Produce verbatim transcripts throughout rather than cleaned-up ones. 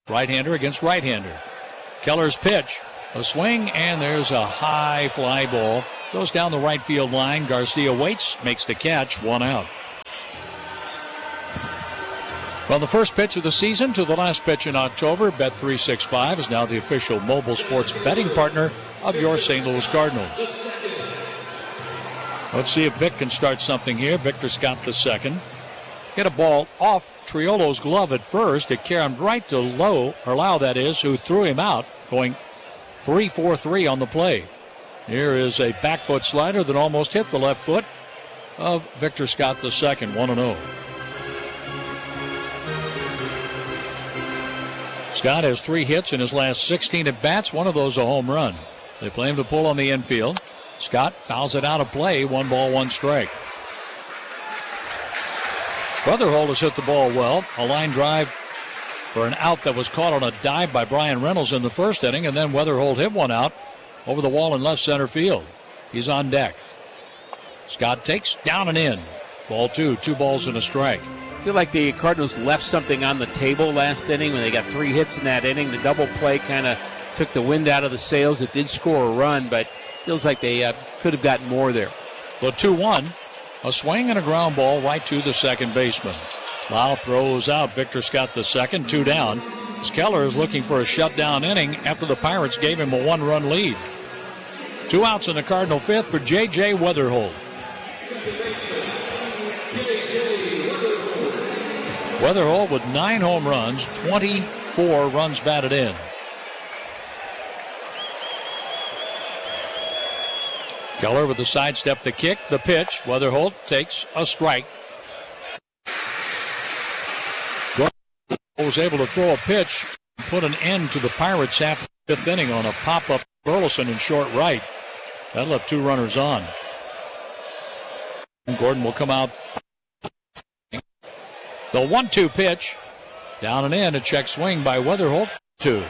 Right-hander against right-hander. Keller's pitch. A swing, and there's a high fly ball. Goes down the right field line. Garcia waits, makes the catch, one out. From the first pitch of the season to the last pitch in October, Bet three sixty-five is now the official mobile sports betting partner of your Saint Louis Cardinals. Let's see if Vic can start something here. Victor Scott the second. Get a ball off Triolo's glove at first. It carried right to Lowe, or Lau that is, who threw him out, going three four three on the play. Here is a back foot slider that almost hit the left foot of Victor Scott the second, one and oh. Scott has three hits in his last sixteen at-bats, one of those a home run. They play him to pull on the infield. Scott fouls it out of play, one ball, one strike. Rutherford has hit the ball well. A line drive for an out that was caught on a dive by Brian Reynolds in the first inning, and then Weatherholt hit one out over the wall in left center field. He's on deck. Scott takes down and in. Ball two, two balls and a strike. I feel like the Cardinals left something on the table last inning when they got three hits in that inning. The double play kind of took the wind out of the sails. It did score a run, but feels like they uh, could have gotten more there. The two one. A swing and a ground ball right to the second baseman. Lau throws out Victor Scott the second, two down. As Keller is looking for a shutdown inning after the Pirates gave him a one-run lead. Two outs in the Cardinal fifth for J J. Weatherholt. Weatherholt with nine home runs, twenty-four runs batted in. Keller with the sidestep, the kick, the pitch. Weatherholt takes a strike. Was able to throw a pitch, put an end to the Pirates' half fifth inning on a pop-up Burleson in short right. That left two runners on. Gordon will come out. The one two pitch. Down and in, a check swing by Weatherholt. Two.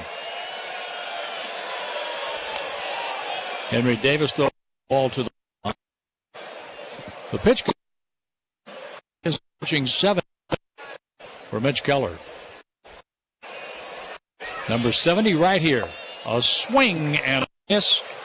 Henry Davis throws the ball to the The pitch is pitching seven for Mitch Keller. Number seventy right here. A swing and a miss